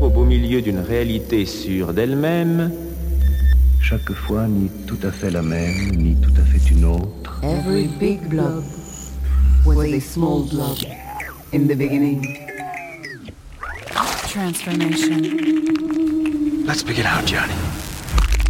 au beau milieu d'une réalité sûre d'elle-même. Chaque fois ni tout à fait la même, ni tout à fait une autre. Every big blob was a small blob in the beginning. Transformation. Let's begin our journey.